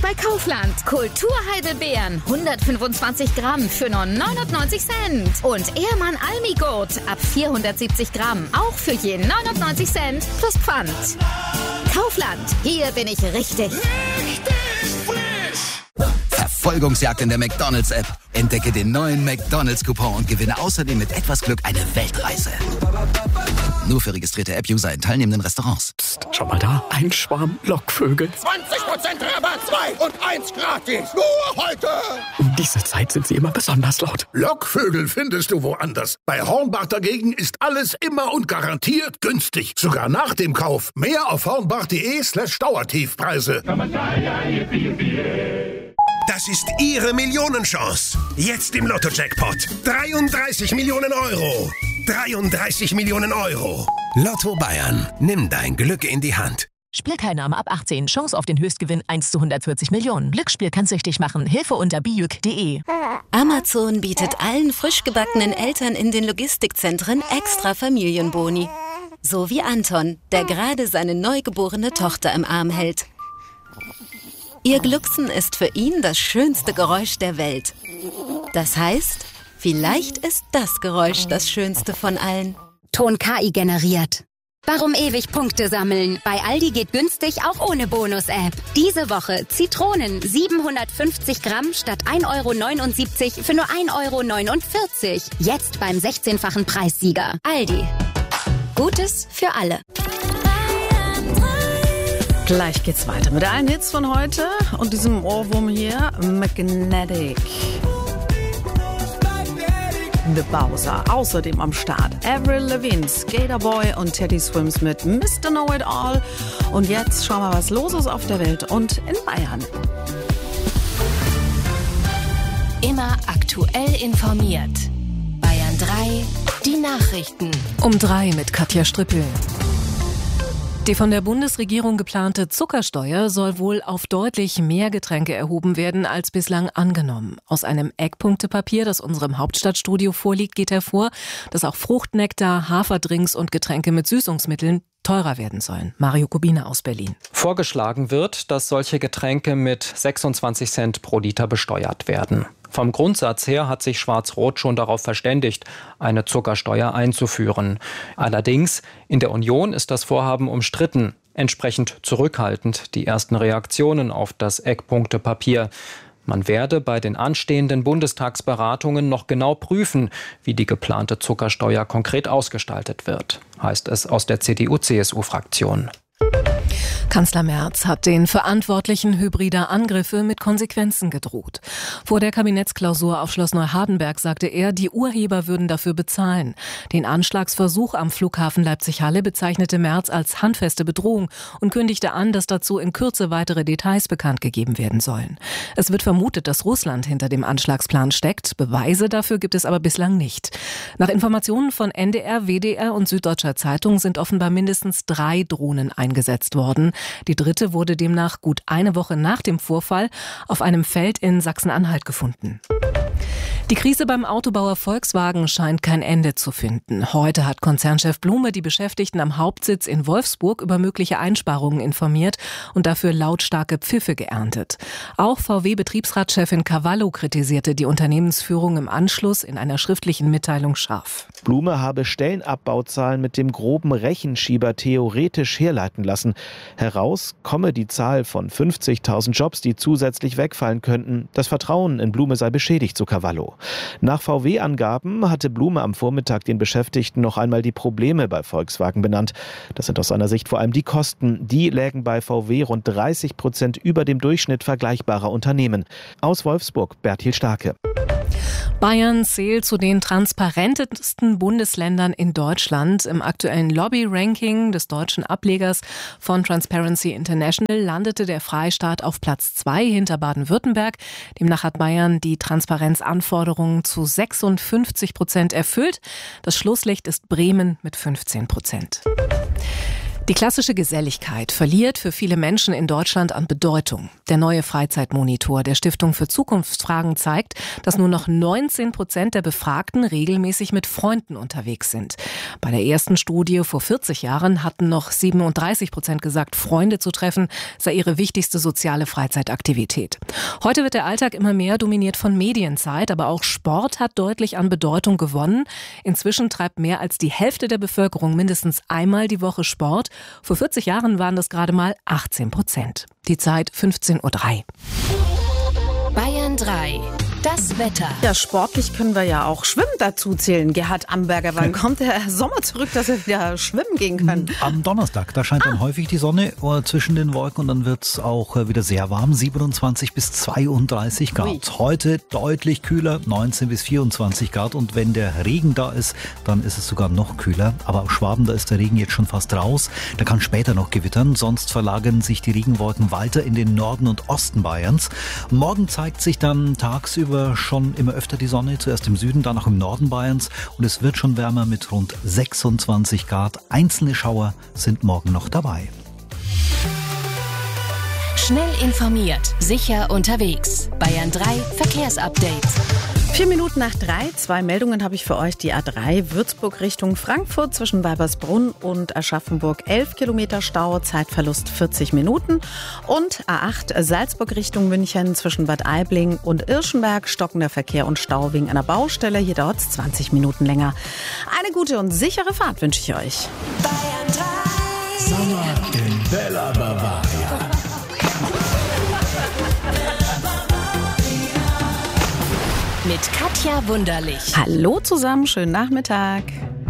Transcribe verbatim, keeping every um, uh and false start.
bei Kaufland. Kulturheidelbeeren, hundertfünfundzwanzig Gramm für nur neunundneunzig Cent. Und Ehrmann Almigurt ab vierhundertsiebzig Gramm, auch für je neunundneunzig Cent plus Pfand. Kaufland, hier bin ich richtig. Richtig frisch! Verfolgungsjagd in der McDonald's-App. Entdecke den neuen McDonald's-Coupon und gewinne außerdem mit etwas Glück eine Weltreise. Nur für registrierte App-User in teilnehmenden Restaurants. Psst, schau mal da, ein Schwarm Lockvögel. zwanzig Prozent Rabatt, zwei und eins gratis. Nur heute. Um diese Zeit sind sie immer besonders laut. Lockvögel findest du woanders. Bei Hornbach dagegen ist alles immer und garantiert günstig. Sogar nach dem Kauf. Mehr auf hornbach.de slash Dauertiefpreise. Das ist Ihre Millionenchance. Jetzt im Lotto-Jackpot. dreiunddreißig Millionen Euro. dreiunddreißig Millionen Euro. Lotto Bayern. Nimm dein Glück in die Hand. Spielteilnahme ab achtzehn. Chance auf den Höchstgewinn eins zu hundertvierzig Millionen. Glücksspiel kann süchtig machen. Hilfe unter bijuk punkt de. Amazon bietet allen frisch gebackenen Eltern in den Logistikzentren extra Familienboni. So wie Anton, der gerade seine neugeborene Tochter im Arm hält. Ihr Glucksen ist für ihn das schönste Geräusch der Welt. Das heißt, vielleicht ist das Geräusch das schönste von allen. Ton K I generiert. Warum ewig Punkte sammeln? Bei Aldi geht günstig auch ohne Bonus-App. Diese Woche Zitronen siebenhundertfünfzig Gramm statt ein Euro neunundsiebzig für nur ein Euro neunundvierzig. Jetzt beim sechzehnfachen Preissieger. Aldi. Gutes für alle. Gleich geht's weiter mit allen Hits von heute und diesem Ohrwurm hier, Magnetic. The Bowser, außerdem am Start Avril Lavigne, Skater Boy und Teddy Swims mit Mister Know It All. Und jetzt schauen wir, was los ist auf der Welt und in Bayern. Immer aktuell informiert. Bayern drei, die Nachrichten. Um drei mit Katja Strippel. Die von der Bundesregierung geplante Zuckersteuer soll wohl auf deutlich mehr Getränke erhoben werden als bislang angenommen. Aus einem Eckpunktepapier, das unserem Hauptstadtstudio vorliegt, geht hervor, dass auch Fruchtnektar, Haferdrinks und Getränke mit Süßungsmitteln teurer werden sollen. Mario Kubina aus Berlin. Vorgeschlagen wird, dass solche Getränke mit sechsundzwanzig Cent pro Liter besteuert werden. Vom Grundsatz her hat sich Schwarz-Rot schon darauf verständigt, eine Zuckersteuer einzuführen. Allerdings, in der Union ist das Vorhaben umstritten, entsprechend zurückhaltend die ersten Reaktionen auf das Eckpunktepapier. Man werde bei den anstehenden Bundestagsberatungen noch genau prüfen, wie die geplante Zuckersteuer konkret ausgestaltet wird, heißt es aus der C D U C S U-Fraktion. Kanzler Merz hat den Verantwortlichen hybrider Angriffe mit Konsequenzen gedroht. Vor der Kabinettsklausur auf Schloss Neuhardenberg sagte er, die Urheber würden dafür bezahlen. Den Anschlagsversuch am Flughafen Leipzig-Halle bezeichnete Merz als handfeste Bedrohung und kündigte an, dass dazu in Kürze weitere Details bekannt gegeben werden sollen. Es wird vermutet, dass Russland hinter dem Anschlagsplan steckt. Beweise dafür gibt es aber bislang nicht. Nach Informationen von N D R, W D R und Süddeutscher Zeitung sind offenbar mindestens drei Drohnen eingesetzt worden. Die dritte wurde demnach gut eine Woche nach dem Vorfall auf einem Feld in Sachsen-Anhalt gefunden. Die Krise beim Autobauer Volkswagen scheint kein Ende zu finden. Heute hat Konzernchef Blume die Beschäftigten am Hauptsitz in Wolfsburg über mögliche Einsparungen informiert und dafür lautstarke Pfiffe geerntet. Auch V W-Betriebsratschefin Cavallo kritisierte die Unternehmensführung im Anschluss in einer schriftlichen Mitteilung scharf. Blume habe Stellenabbauzahlen mit dem groben Rechenschieber theoretisch herleiten lassen. Heraus komme die Zahl von fünfzigtausend Jobs, die zusätzlich wegfallen könnten. Das Vertrauen in Blume sei beschädigt, so Cavallo. Nach V W-Angaben hatte Blume am Vormittag den Beschäftigten noch einmal die Probleme bei Volkswagen benannt. Das sind aus seiner Sicht vor allem die Kosten. Die lägen bei V W rund dreißig Prozent über dem Durchschnitt vergleichbarer Unternehmen. Aus Wolfsburg, Bertil Starke. Bayern zählt zu den transparentesten Bundesländern in Deutschland. Im aktuellen Lobby-Ranking des deutschen Ablegers von Transparency International landete der Freistaat auf Platz zwei hinter Baden-Württemberg. Demnach hat Bayern die Transparenzanforderungen zu sechsundfünfzig Prozent erfüllt. Das Schlusslicht ist Bremen mit fünfzehn Prozent. Die klassische Geselligkeit verliert für viele Menschen in Deutschland an Bedeutung. Der neue Freizeitmonitor der Stiftung für Zukunftsfragen zeigt, dass nur noch neunzehn Prozent der Befragten regelmäßig mit Freunden unterwegs sind. Bei der ersten Studie vor vierzig Jahren hatten noch siebenunddreißig Prozent gesagt, Freunde zu treffen sei ihre wichtigste soziale Freizeitaktivität. Heute wird der Alltag immer mehr dominiert von Medienzeit, aber auch Sport hat deutlich an Bedeutung gewonnen. Inzwischen treibt mehr als die Hälfte der Bevölkerung mindestens einmal die Woche Sport. Vor vierzig Jahren waren das gerade mal achtzehn Prozent. Die Zeit fünfzehn Uhr drei. Bayern drei. Das Wetter. Ja, sportlich können wir ja auch Schwimmen dazu zählen. Gerhard Amberger, wann kommt der Sommer zurück, dass wir wieder schwimmen gehen können? Am Donnerstag, da scheint ah. dann häufig die Sonne zwischen den Wolken und dann wird es auch wieder sehr warm, siebenundzwanzig bis zweiunddreißig Grad. Ui. Heute deutlich kühler, neunzehn bis vierundzwanzig Grad und wenn der Regen da ist, dann ist es sogar noch kühler. Aber auf Schwaben, da ist der Regen jetzt schon fast raus, da kann später noch gewittern, sonst verlagern sich die Regenwolken weiter in den Norden und Osten Bayerns. Morgen zeigt sich dann tagsüber schon immer öfter die Sonne, zuerst im Süden, dann auch im Norden Bayerns und es wird schon wärmer mit rund sechsundzwanzig Grad. Einzelne Schauer sind morgen noch dabei. Schnell informiert, sicher unterwegs. Bayern drei Verkehrsupdate. Vier Minuten nach drei, zwei Meldungen habe ich für euch. Die A drei Würzburg Richtung Frankfurt zwischen Weibersbrunn und Aschaffenburg elf Kilometer Stau, Zeitverlust vierzig Minuten. Und A acht Salzburg Richtung München zwischen Bad Aibling und Irschenberg, stockender Verkehr und Stau wegen einer Baustelle. Hier dauert es zwanzig Minuten länger. Eine gute und sichere Fahrt wünsche ich euch. Bayern drei. Sommer in Bella Bavaria. Mit Katja Wunderlich. Hallo zusammen, schönen Nachmittag.